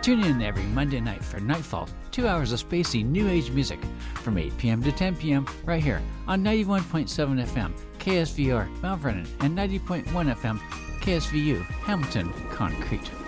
Tune in every Monday night for Nightfall, 2 hours of spacey new age music from 8 p.m. to 10 p.m. right here on 91.7 FM, KSVR Mount Vernon, and 90.1 FM, KSVU Hamilton Concrete.